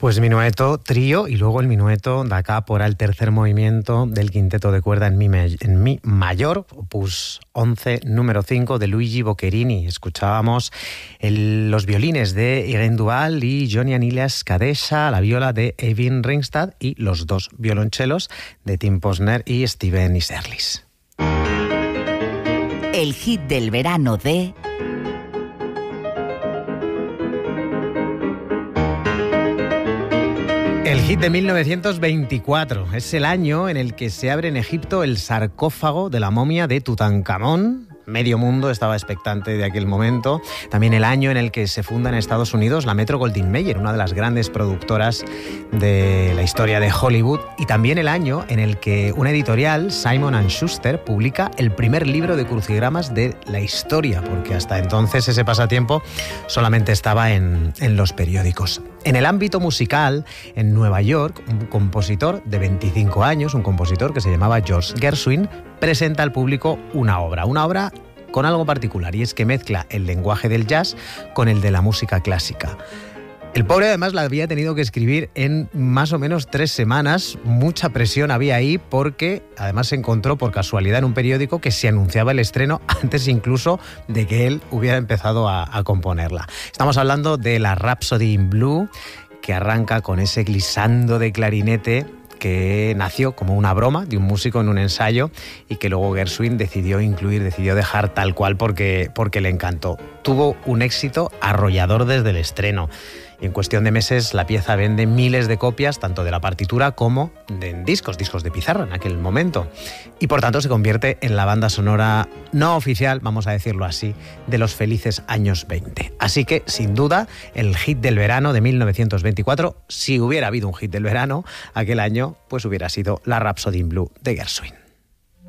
Pues minueto, trío y luego el minueto da acá por el tercer movimiento del quinteto de cuerda en mi mayor, opus 11, número 5 de Luigi Boccherini. Escuchábamos los violines de Irene Duval y Johnny Aniles Kadesha, la viola de Eivind Ringstad y los dos violonchelos de Tim Posner y Steven Iserlis. El hit del verano de... El hit de 1924 es el año en el que se abre en Egipto el sarcófago de la momia de Tutankamón. Medio mundo estaba expectante de aquel momento. También el año en el que se funda en Estados Unidos la Metro-Goldwyn-Mayer, una de las grandes productoras de la historia de Hollywood. Y también el año en el que una editorial, Simon & Schuster, publica el primer libro de crucigramas de la historia, porque hasta entonces ese pasatiempo solamente estaba en los periódicos. En el ámbito musical, en Nueva York, un compositor de 25 años, un compositor que se llamaba George Gershwin, presenta al público una obra con algo particular, y es que mezcla el lenguaje del jazz con el de la música clásica. El pobre además la había tenido que escribir en más o menos 3 semanas, mucha presión había ahí porque además se encontró por casualidad en un periódico que se anunciaba el estreno antes incluso de que él hubiera empezado a componerla. Estamos hablando de la Rhapsody in Blue, que arranca con ese glissando de clarinete que nació como una broma de un músico en un ensayo y que luego Gershwin decidió dejar tal cual porque le encantó. Tuvo un éxito arrollador desde el estreno y en cuestión de meses la pieza vende miles de copias tanto de la partitura como de discos de pizarra en aquel momento, y por tanto se convierte en la banda sonora no oficial, vamos a decirlo así, de los felices años 20. Así que sin duda el hit del verano de 1924, si hubiera habido un hit del verano aquel año, pues hubiera sido la Rhapsody in Blue de Gershwin.